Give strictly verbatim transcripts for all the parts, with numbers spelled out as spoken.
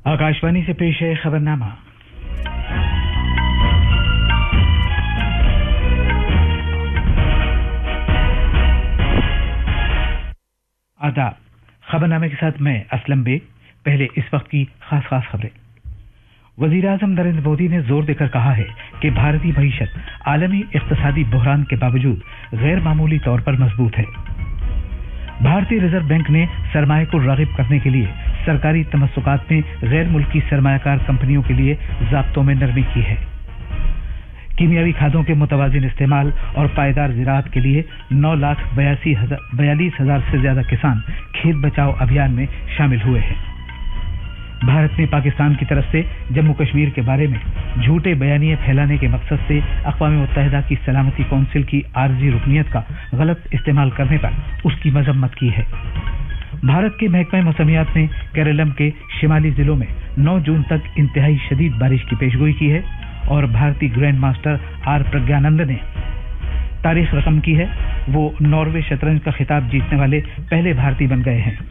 आकाशवाणी से पेश है खबरनामा। आदाब। खबरनामे के साथ मैं असलम बेग। पहले इस वक्त की खास खास खबरें। वजीर आजम नरेंद्र मोदी ने जोर देकर कहा है कि भारतीय मईशत आलमी इक्तिसादी बहरान के बावजूद गैर मामूली तौर पर मजबूत है। भारतीय रिजर्व बैंक ने सरमाए को रागिब करने के लिए सरकारी तमस्सुकात में गैर मुल्की सरमायाकार कंपनियों के लिए ज़ाब्तों में नरमी की है। कीमियावी खादों के मुतवाजिन इस्तेमाल और पायदार ज़राअत के लिए नौ लाख बयासी हजार बयालीस हजार से ज्यादा किसान खेत बचाओ अभियान में शामिल हुए हैं। भारत ने पाकिस्तान की तरफ से जम्मू कश्मीर के बारे में झूठे बयानिए फैलाने के मकसद से अक़वाम मुत्तहिदा की सलामती कौंसिल की आर्जी रुकनियत का गलत इस्तेमाल करने पर उसकी मजम्मत की है। भारत के महकमा मौसमियात ने केरलम के शिमाली जिलों में नौ जून तक इंतहाई शदीद बारिश की पेशगोई की है और भारतीय ग्रैंड मास्टर आर प्रज्ञानंद ने तारीख रकम की है। वो नॉर्वे शतरंज का खिताब जीतने वाले पहले भारतीय बन गए हैं।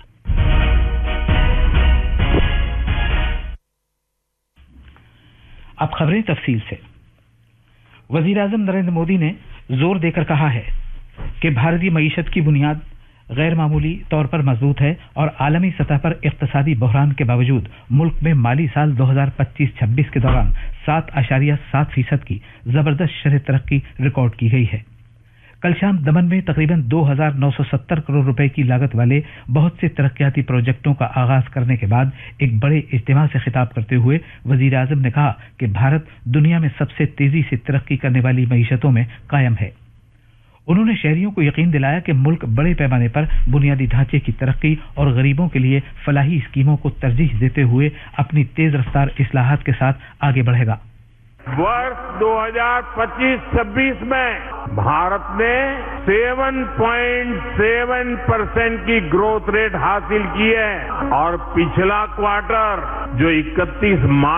अब खबरें तफसील से। वजीर आजम नरेंद्र मोदी ने जोर देकर कहा है कि भारतीय मईशत की बुनियाद गैर मामूली तौर पर मजबूत है और आलमी सतह पर इक्तिसादी बहरान के बावजूद मुल्क में माली साल दो हजार पच्चीस छब्बीस के दौरान सात आशारिया सात फीसद की जबरदस्त शरह तरक्की रिकॉर्ड की गई है। कल शाम दमन में तकरीबन दो हजार नौ सौ सत्तर करोड़ रुपए की लागत वाले बहुत से तरक्याती प्रोजेक्टों का आगाज करने के बाद एक बड़े इज्तिमा से खिताब करते हुए वजीर आजम ने कहा कि भारत दुनिया में सबसे तेजी से तरक्की करने वाली मईशतों में कायम है। उन्होंने शहरियों को यकीन दिलाया कि मुल्क बड़े पैमाने पर बुनियादी ढांचे की तरक्की और गरीबों के लिए फलाही स्कीमों को तरजीह देते हुए अपनी तेज रफ्तार इस्लाहात के साथ आगे बढ़ेगा। वर्ष दो हजार पच्चीस छब्बीस में भारत ने सात पॉइंट सात परसेंट की ग्रोथ रेट हासिल की है और पिछला क्वार्टर जो इकतीस मार्च